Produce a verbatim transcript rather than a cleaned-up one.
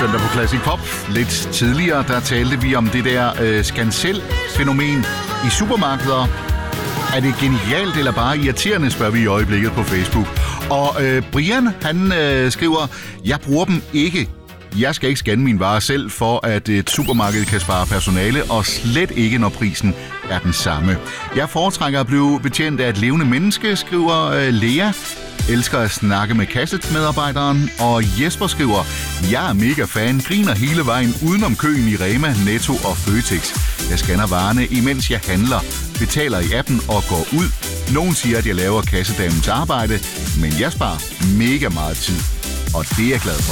Søndag på Classic Pop. Lidt tidligere, der talte vi om det der øh, scancel-fænomen i supermarkeder. Er det genialt eller bare irriterende, spørger vi i øjeblikket på Facebook. Og øh, Brian, han øh, skriver, jeg bruger dem ikke. Jeg skal ikke scanne mine varer selv, for at et supermarked kan spare personale, og slet ikke, når prisen er den samme. Jeg foretrækker at blive betjent af et levende menneske, skriver øh, Lea. Elsker at snakke med kassetmedarbejderen. Og Jesper skriver, jeg er mega fan, griner hele vejen udenom køen i Rema, Netto og Føtex. Jeg scanner varerne, imens jeg handler, betaler i appen og går ud. Nogen siger, at jeg laver kassedamens arbejde, men jeg sparer mega meget tid, og det er jeg glad for.